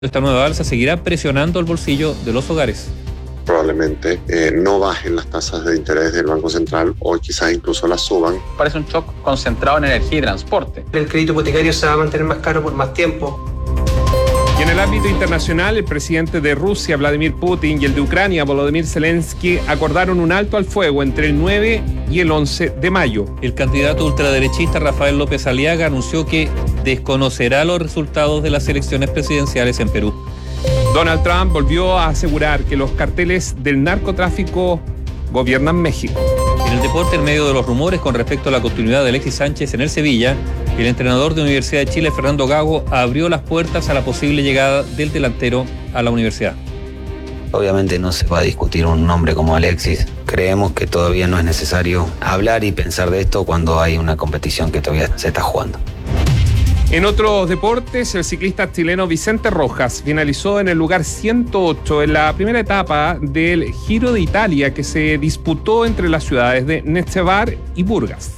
Esta nueva alza seguirá presionando el bolsillo de los hogares. Probablemente no bajen las tasas de interés del Banco Central o quizás incluso las suban. Parece un shock concentrado en energía y transporte. El crédito hipotecario se va a mantener más caro por más tiempo. Y en el ámbito internacional, el presidente de Rusia, Vladimir Putin, y el de Ucrania, Volodymyr Zelensky, acordaron un alto al fuego entre el 9 y el 11 de mayo. El candidato ultraderechista Rafael López Aliaga anunció que desconocerá los resultados de las elecciones presidenciales en Perú. Donald Trump volvió a asegurar que los carteles del narcotráfico gobiernan México. En el deporte, en medio de los rumores con respecto a la continuidad de Alexis Sánchez en el Sevilla, el entrenador de Universidad de Chile, Fernando Gago, abrió las puertas a la posible llegada del delantero a la universidad. Obviamente no se va a discutir un nombre como Alexis. Creemos que todavía no es necesario hablar y pensar de esto cuando hay una competición que todavía se está jugando. En otros deportes, el ciclista chileno Vicente Rojas finalizó en el lugar 108 en la primera etapa del Giro de Italia que se disputó entre las ciudades de Nechevar y Burgas.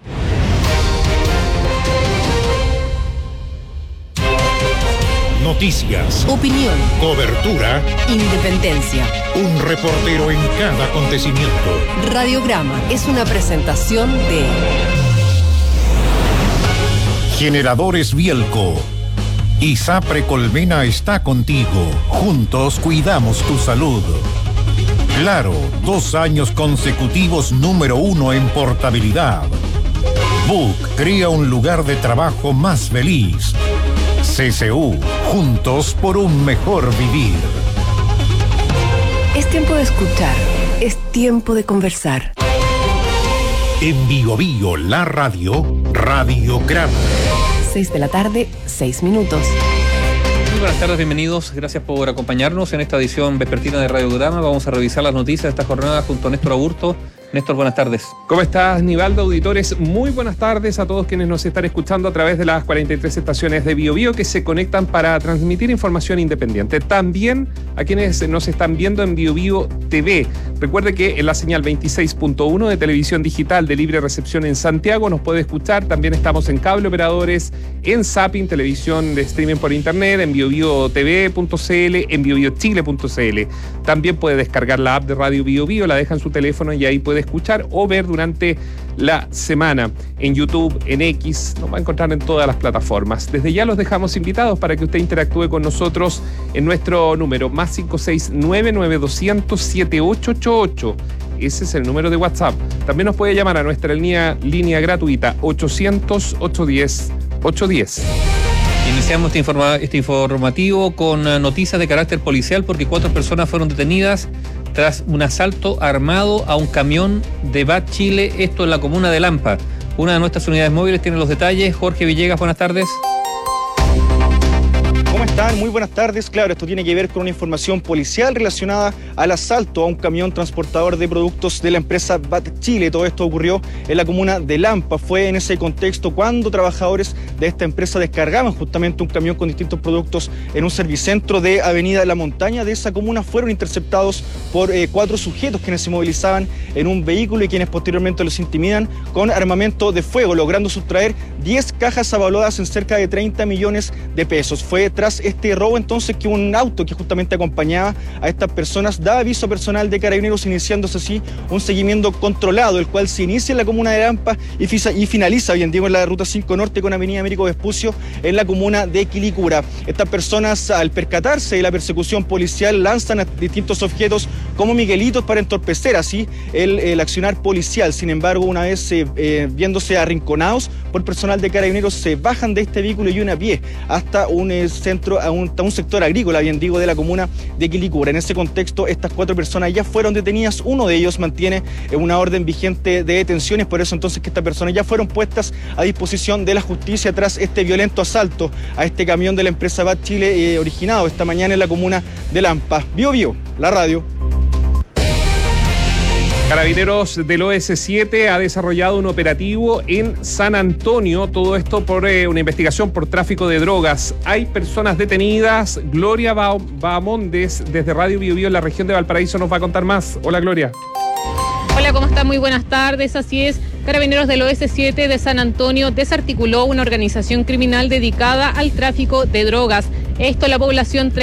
Noticias, opinión, cobertura, independencia. Un reportero en cada acontecimiento. Radiograma es una presentación de Generadores Bielco. ISAPRE Colmena está contigo. Juntos cuidamos tu salud. Claro, 2 años consecutivos número 1 en portabilidad. Book crea un lugar de trabajo más feliz. CCU, juntos por un mejor vivir. Es tiempo de escuchar, es tiempo de conversar. En Bio Bio, la radio, Radiograma. 6 de la tarde, 6 minutos. Muy buenas tardes, bienvenidos. Gracias por acompañarnos en esta edición vespertina de Radiograma. Vamos a revisar las noticias de esta jornada junto a Néstor Aburto. Néstor, buenas tardes. ¿Cómo estás, Nivaldo? Auditores, muy buenas tardes a todos quienes nos están escuchando a través de las 43 estaciones de Bio Bio que se conectan para transmitir información independiente. También a quienes nos están viendo en Bio Bio TV. Recuerde que en la señal 26.1 de televisión digital de libre recepción en Santiago nos puede escuchar. También estamos en cable operadores, en Zapping, televisión de streaming por internet, en biobiotv.cl, en biobiochile.cl. También puede descargar la app de Radio Bio Bio, la deja en su teléfono y ahí puede escuchar o ver durante la semana en YouTube, en X, nos va a encontrar en todas las plataformas. Desde ya los dejamos invitados para que usted interactúe con nosotros en nuestro número más 569-9200-7888. Ese es el número de WhatsApp. También nos puede llamar a nuestra línea gratuita 800-810-810. Iniciamos este informativo con noticias de carácter policial porque 4 personas fueron detenidas tras un asalto armado a un camión de BAT Chile, esto en la comuna de Lampa. Una de nuestras unidades móviles tiene los detalles. Jorge Villegas, buenas tardes. ¿Cómo están? Muy buenas tardes. Claro, esto tiene que ver con una información policial relacionada al asalto a un camión transportador de productos de la empresa BAT Chile. Todo esto ocurrió en la comuna de Lampa. Fue en ese contexto cuando trabajadores de esta empresa descargaban justamente un camión con distintos productos en un servicentro de Avenida La Montaña de esa comuna. Fueron interceptados por 4 sujetos quienes se movilizaban en un vehículo y quienes posteriormente los intimidan con armamento de fuego, logrando sustraer 10 cajas avaladas en cerca de 30 millones de pesos. Fue tras este robo entonces que un auto que justamente acompañaba a estas personas da aviso personal de Carabineros, iniciándose así un seguimiento controlado, el cual se inicia en la comuna de Lampa y finaliza, bien digo, en la ruta 5 Norte con Avenida Américo Vespucio en la comuna de Quilicura. Estas personas, al percatarse de la persecución policial, lanzan a distintos objetos como miguelitos para entorpecer así el accionar policial. Sin embargo, una vez viéndose arrinconados por personal de Carabineros, se bajan de este vehículo y a pie hasta un sector agrícola, bien digo, de la comuna de Quilicura. En ese contexto, estas 4 personas ya fueron detenidas. Uno de ellos mantiene una orden vigente de detenciones, por eso entonces que estas personas ya fueron puestas a disposición de la justicia tras este violento asalto a este camión de la empresa BAT Chile originado esta mañana en la comuna de Lampa. Bio Bio, la radio. Carabineros del OS7 ha desarrollado un operativo en San Antonio, todo esto por una investigación por tráfico de drogas. Hay personas detenidas. Gloria Bahamondes, desde Radio Bio Bio en la región de Valparaíso, nos va a contar más. Hola, Gloria. Hola, ¿cómo están? Muy buenas tardes. Así es, Carabineros del OS7 de San Antonio desarticuló una organización criminal dedicada al tráfico de drogas. Esto la población